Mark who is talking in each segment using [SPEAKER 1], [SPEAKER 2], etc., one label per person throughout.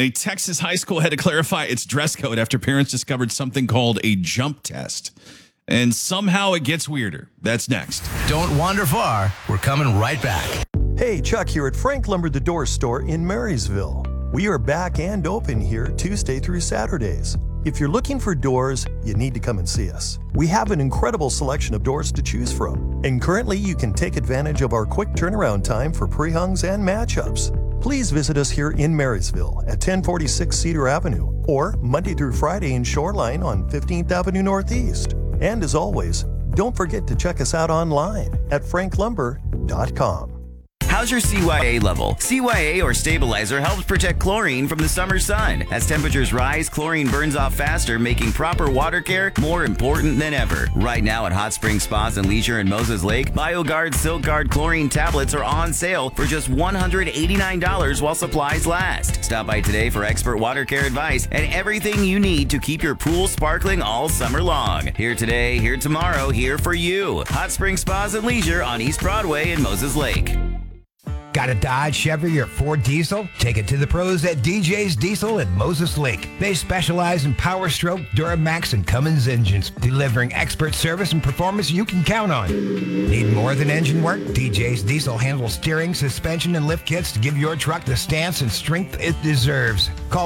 [SPEAKER 1] A Texas high school had to clarify its dress code after parents discovered something called a jump test. And somehow it gets weirder. That's next.
[SPEAKER 2] Don't wander far. We're coming right back.
[SPEAKER 3] Hey, Chuck here at Frank Lumber the Door Store in Marysville. We are back and open here Tuesday through Saturdays. If you're looking for doors, you need to come and see us. We have an incredible selection of doors to choose from, and currently you can take advantage of our quick turnaround time for pre-hungs and matchups. Please visit us here in Marysville at 1046 Cedar Avenue or Monday through Friday in Shoreline on 15th Avenue Northeast. And as always, don't forget to check us out online at franklumber.com.
[SPEAKER 4] How's your CYA level? CYA or stabilizer helps protect chlorine from the summer sun. As temperatures rise, chlorine burns off faster, making proper water care more important than ever. Right now at Hot Spring Spas and Leisure in Moses Lake, BioGuard Silk Guard chlorine tablets are on sale for just $189 while supplies last. Stop by today for expert water care advice and everything you need to keep your pool sparkling all summer long. Here today, here tomorrow, here for you. Hot Spring Spas and Leisure on East Broadway in Moses Lake.
[SPEAKER 2] Got a Dodge, Chevy, or Ford diesel? Take it to the pros at DJ's Diesel at Moses Lake. They specialize in Power Stroke, Duramax, and Cummins engines, delivering expert service and performance you can count on. Need more than engine work? DJ's Diesel handles steering, suspension, and lift kits to give your truck the stance and strength it deserves. Call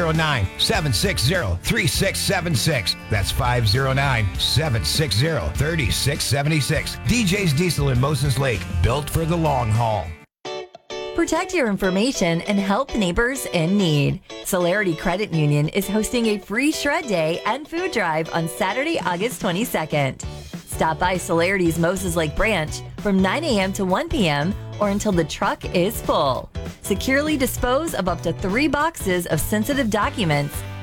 [SPEAKER 2] 509-760-3676. That's 509-760-3676. DJ's Diesel in Moses Lake, built for the long haul.
[SPEAKER 5] Protect your information and help neighbors in need. Celerity Credit Union is hosting a free shred day and food drive on Saturday, August 22nd. Stop by Celerity's Moses Lake branch from 9 a.m. to 1 p.m. or until the truck is full. Securely dispose of up to 3 boxes of sensitive documents